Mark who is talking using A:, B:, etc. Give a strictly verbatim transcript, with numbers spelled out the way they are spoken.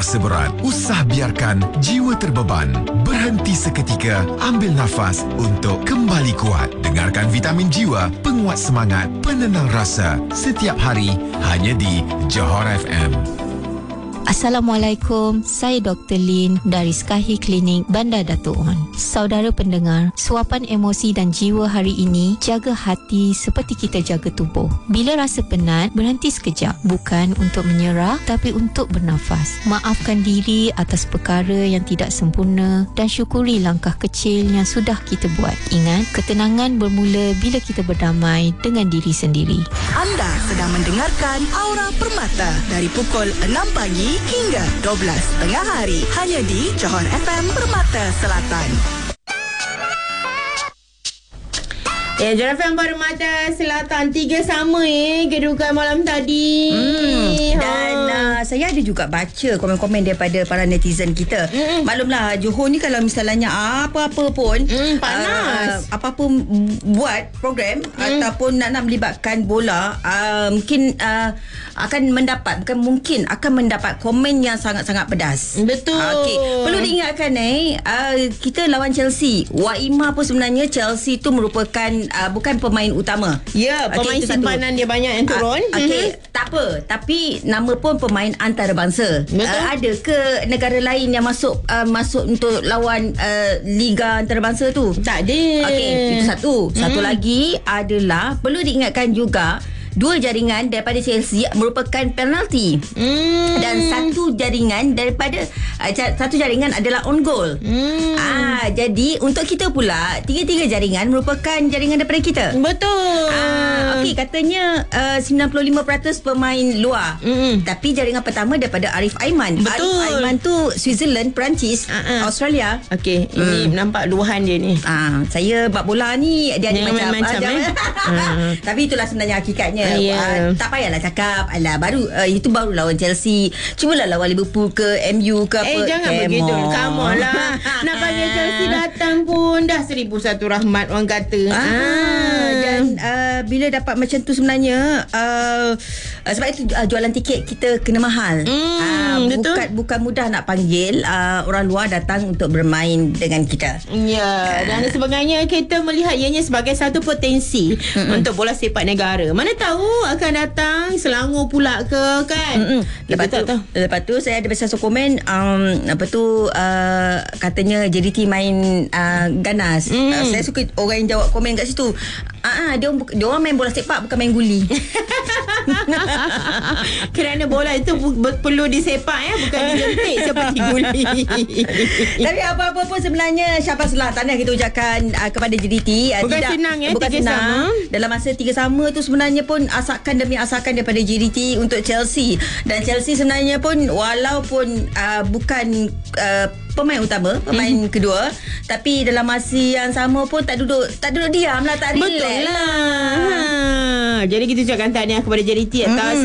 A: Seberat, usah biarkan jiwa terbeban. Berhenti seketika, ambil nafas untuk kembali kuat. Dengarkan Vitamin Jiwa, penguat semangat, penenang rasa. Setiap hari, hanya di Johor F M.
B: Assalamualaikum, saya Doktor Lin dari Skahi Klinik Bandar Dato' On. Saudara pendengar, suapan emosi dan jiwa hari ini, jaga hati seperti kita jaga tubuh. Bila rasa penat, berhenti sekejap. Bukan untuk menyerah, tapi untuk bernafas. Maafkan diri atas perkara yang tidak sempurna dan syukuri langkah kecil yang sudah kita buat. Ingat, ketenangan bermula bila kita berdamai dengan diri sendiri.
C: Anda sedang mendengarkan Aura Permata dari pukul enam pagi hingga dua belas tengah hari, hanya di Johor F M Permata Selatan.
D: Ya, Johor F M Permata Selatan, tiga sama eh kedudukan malam tadi.
E: Hmm.
D: Ha.
E: Dan uh, saya ada juga baca komen-komen daripada para netizen kita. Mm. Maklumlah, Johor ni kalau misalnya apa-apa pun
D: mm, panas.
E: Uh, apa pun buat program mm. ataupun nak nak melibatkan bola, uh, mungkin uh, akan mendapat bukan mungkin akan mendapat komen yang sangat-sangat pedas.
D: Betul.
E: Okey, perlu diingatkan eh uh, kita lawan Chelsea. Waimah pun sebenarnya Chelsea tu merupakan uh, bukan pemain utama.
D: Ya, pemain okay, simpanan dia banyak yang turun.
E: Uh, Okey, mm-hmm. tak apa. Tapi nama pun pemain antarabangsa. Uh, ada ke negara lain yang masuk uh, masuk untuk lawan uh, Liga Antarabangsa tu?
D: Tak ada.
E: Okey, itu satu. Satu mm. lagi adalah perlu diingatkan juga, dua jaringan daripada Chelsea merupakan penalti. Hmm. Dan satu jaringan daripada uh, satu jaringan adalah on goal. Hmm. Ah, jadi untuk kita pula, tiga-tiga jaringan merupakan jaringan daripada kita.
D: Betul.
E: Ah, okey, katanya uh, sembilan puluh lima peratus pemain luar. Hmm. Tapi jaringan pertama daripada Arif Aiman.
D: Betul.
E: Arif Aiman tu Switzerland, Perancis, uh-uh. Australia.
D: Okey, ini hmm. nampak luahan dia ni.
E: Ah, saya bab bola ni dia ada macam,
D: macam eh.
E: uh. Tapi itulah sebenarnya hakikatnya.
D: Yeah.
E: Uh, tak payahlah cakap alah baru uh, itu baru lawan Chelsea, cubalah lawan Liverpool ke M U ke apa.
D: Eh jangan Come begitu on. Come on lah. Nak panggil Chelsea datang pun dah seribu satu rahmat orang kata.
E: ah, ah. Dan uh, bila dapat macam tu sebenarnya uh, uh, sebab itu uh, jualan tiket kita kena mahal. mm, uh,
D: betul.
E: Bukan, bukan mudah nak panggil uh, orang luar datang untuk bermain dengan kita.
D: Ya, dan sebagainya kita melihat ianya sebagai satu potensi mm-mm. untuk bola sepak negara. Mana tahu akan datang Selangor pula ke kan. Mm-mm.
E: Lepas tu, tahu. lepas tu saya ada baca satu komen um, apa tu uh, katanya J D T main uh, ganas. Mm. Uh, saya suka orang yang jawab komen kat situ. Ah, uh, dia dia orang main bola sepak bukan main guli.
D: Kerana bola itu perlu disepak ya, bukan dijentik seperti guli.
E: Tapi apa-apa pun sebenarnya syabaslah tahniah kita ucapkan uh, kepada J D T. Uh,
D: bukan
E: tidak,
D: senang ya,
E: bukan
D: tiga
E: senang.
D: sama.
E: Dalam masa tiga sama tu sebenarnya pun asakan demi asakan daripada J D T untuk Chelsea. Dan Chelsea sebenarnya pun walaupun uh, bukan uh, pemain utama, pemain mm-hmm. kedua, tapi dalam masa yang sama pun tak duduk tak duduk diam lah, tak relax.
D: Betul lah. Ha. Jadi kita ucapkan tahniah kepada J D T atas mm-hmm.